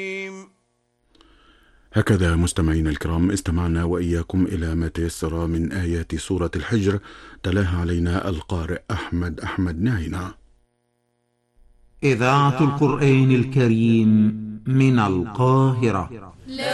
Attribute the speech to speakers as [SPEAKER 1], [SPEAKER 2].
[SPEAKER 1] هكذا مستمعينا الكرام استمعنا وإياكم إلى ما تيسر من آيات سورة الحجر، تلاها علينا القارئ أحمد نعينا.
[SPEAKER 2] إذاعة القرآن الكريم من القاهرة.